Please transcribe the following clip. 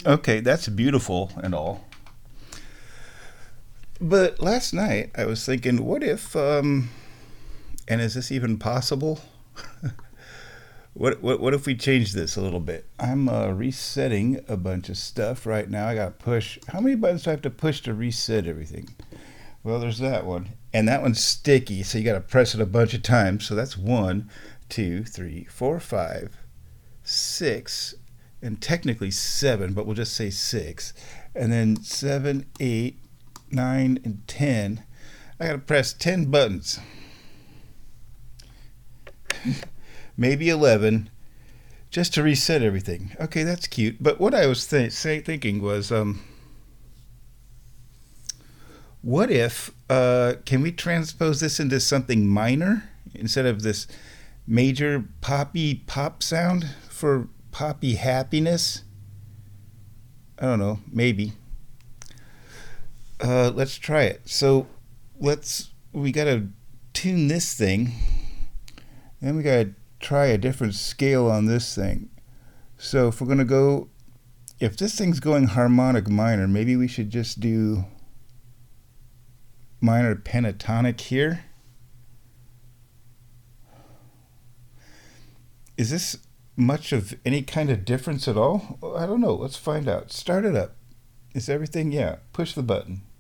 Okay, that's beautiful and all. But last night I was thinking, what if, and is this even possible? What if we change this a little bit? I'm resetting a bunch of stuff right now. I got to push. How many buttons do I have to push to reset everything? Well, there's that one. And that one's sticky, so you got to press it a bunch of times. So that's one, two, three, four, five, six, and technically seven, but we'll just say six. And then seven, eight, nine, and 10. I got to press 10 buttons, maybe 11, just to reset everything. Okay, that's cute. But what I was thinking was, what if, can we transpose this into something minor instead of this major poppy pop sound for poppy happiness? I don't know, maybe. Let's try it. So we gotta tune this thing, then we gotta try a different scale on this thing. So if we're gonna go, if this thing's going harmonic minor, maybe we should just do minor pentatonic here. Is this much of any kind of difference at all? Well, I don't know. Let's find out. Start it up. Is everything? Yeah. Push the button.